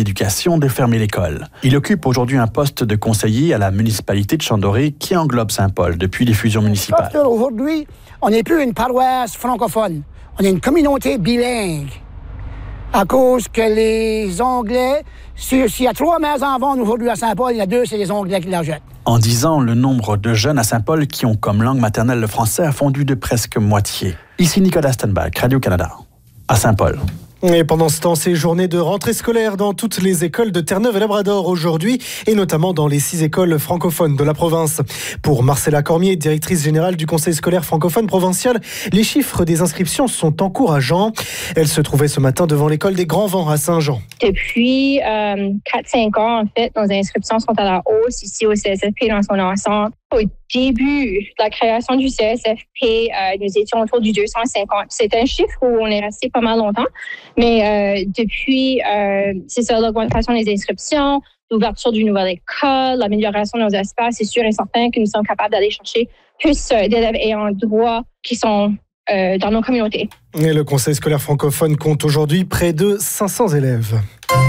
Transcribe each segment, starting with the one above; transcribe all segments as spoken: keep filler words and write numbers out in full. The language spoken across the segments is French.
l'éducation de fermer l'école. Il occupe aujourd'hui un poste de conseiller à la municipalité de Chant-Doré qui englobe Saint-Paul depuis les fusions municipales. Aujourd'hui, on n'est plus une paroisse francophone, on est une communauté bilingue. À cause que les Anglais, s'il y a trois maisons en vente aujourd'hui à Saint-Paul, il y a deux, c'est les Anglais qui la jettent. En dix ans, le nombre de jeunes à Saint-Paul qui ont comme langue maternelle le français a fondu de presque moitié. Ici Nicolas Stenbach, Radio-Canada, à Saint-Paul. Et pendant ce temps, c'est journée de rentrée scolaire dans toutes les écoles de Terre-Neuve et Labrador aujourd'hui, et notamment dans les six écoles francophones de la province. Pour Marcella Cormier, directrice générale du Conseil scolaire francophone provincial, les chiffres des inscriptions sont encourageants. Elle se trouvait ce matin devant l'école des Grands Vents à Saint-Jean. Depuis euh, quatre à cinq ans, en fait, nos inscriptions sont à la hausse ici au C S F P dans son ensemble. Au début de la création du C S F P, euh, nous étions autour du deux cent cinquante. C'est un chiffre où on est resté pas mal longtemps, mais euh, depuis, euh, c'est ça, l'augmentation des inscriptions, l'ouverture d'une nouvelle école, l'amélioration de nos espaces, c'est sûr et certain que nous sommes capables d'aller chercher plus d'élèves ayant droit qui sont euh, dans nos communautés. Et le Conseil scolaire francophone compte aujourd'hui près de cinq cents élèves.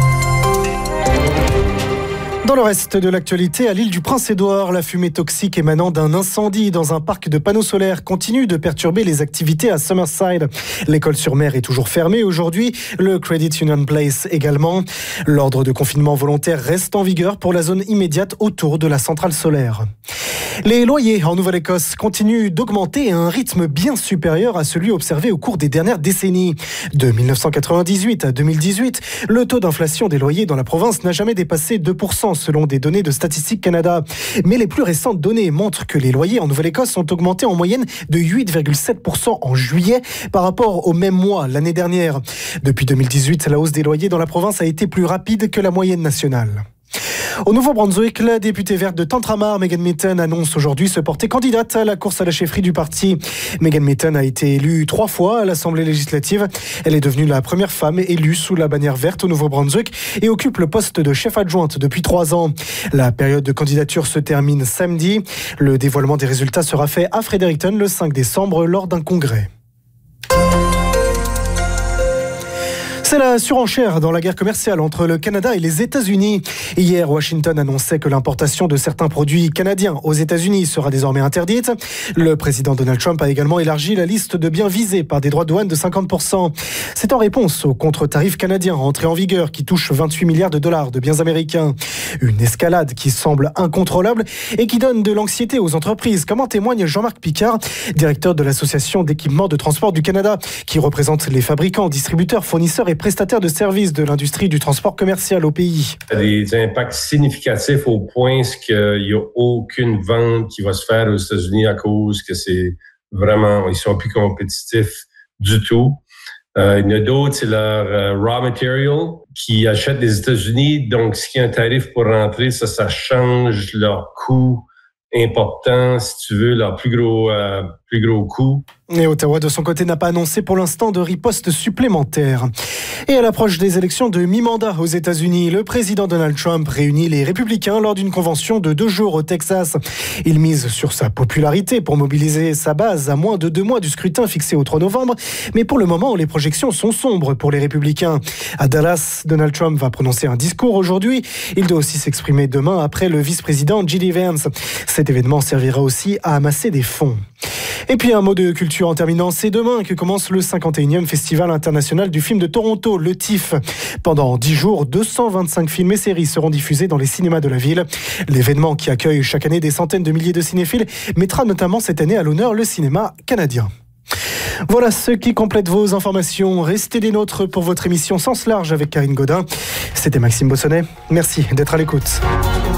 Dans le reste de l'actualité, à l'île du Prince-Édouard, la fumée toxique émanant d'un incendie dans un parc de panneaux solaires continue de perturber les activités à Summerside. L'école sur mer est toujours fermée aujourd'hui, le Credit Union Place également. L'ordre de confinement volontaire reste en vigueur pour la zone immédiate autour de la centrale solaire. Les loyers en Nouvelle-Écosse continuent d'augmenter à un rythme bien supérieur à celui observé au cours des dernières décennies. De dix-neuf cent quatre-vingt-dix-huit à deux mille dix-huit, le taux d'inflation des loyers dans la province n'a jamais dépassé deux pour cent selon des données de Statistique Canada. Mais les plus récentes données montrent que les loyers en Nouvelle-Écosse ont augmenté en moyenne de huit virgule sept pour cent en juillet par rapport au même mois l'année dernière. Depuis deux mille dix-huit, la hausse des loyers dans la province a été plus rapide que la moyenne nationale. Au Nouveau-Brunswick, la députée verte de Tantramar, Megan Mitton, annonce aujourd'hui se porter candidate à la course à la chefferie du parti. Megan Mitton a été élue trois fois à l'Assemblée législative. Elle est devenue la première femme élue sous la bannière verte au Nouveau-Brunswick et occupe le poste de chef adjointe depuis trois ans. La période de candidature se termine samedi. Le dévoilement des résultats sera fait à Fredericton le cinq décembre lors d'un congrès. C'est la surenchère dans la guerre commerciale entre le Canada et les États-Unis. Hier, Washington annonçait que l'importation de certains produits canadiens aux États-Unis sera désormais interdite. Le président Donald Trump a également élargi la liste de biens visés par des droits de douane de cinquante pour cent. C'est en réponse aux contre-tarifs canadiens entrés en vigueur qui touchent vingt-huit milliards de dollars de biens américains. Une escalade qui semble incontrôlable et qui donne de l'anxiété aux entreprises, comme en témoigne Jean-Marc Picard, directeur de l'Association d'équipements de transport du Canada, qui représente les fabricants, distributeurs, fournisseurs et prestataires de services de l'industrie du transport commercial au pays. Il y a des impacts significatifs au point qu'il n'y a aucune vente qui va se faire aux États-Unis à cause que c'est vraiment, ils sont plus compétitifs du tout. Euh, il y en a d'autres, c'est leur euh, raw material qui achètent des États-Unis. Donc, ce qui est un tarif pour rentrer, ça, ça change leur coût important, si tu veux, leur plus gros, euh, plus gros coût. Et Ottawa, de son côté, n'a pas annoncé pour l'instant de riposte supplémentaire. Et à l'approche des élections de mi-mandat aux États-Unis, le président Donald Trump réunit les républicains lors d'une convention de deux jours au Texas. Il mise sur sa popularité pour mobiliser sa base à moins de deux mois du scrutin fixé au trois novembre. Mais pour le moment, les projections sont sombres pour les républicains. À Dallas, Donald Trump va prononcer un discours aujourd'hui. Il doit aussi s'exprimer demain après le vice-président J D Vance. Cet événement servira aussi à amasser des fonds. Et puis un mot de culture en terminant, c'est demain que commence le cinquante et unième Festival international du film de Toronto, le T I F F. Pendant dix jours, deux cent vingt-cinq films et séries seront diffusés dans les cinémas de la ville. L'événement qui accueille chaque année des centaines de milliers de cinéphiles mettra notamment cette année à l'honneur le cinéma canadien. Voilà ce qui complète vos informations. Restez des nôtres pour votre émission Sens Large avec Karine Godin. C'était Maxime Bossonnet. Merci d'être à l'écoute.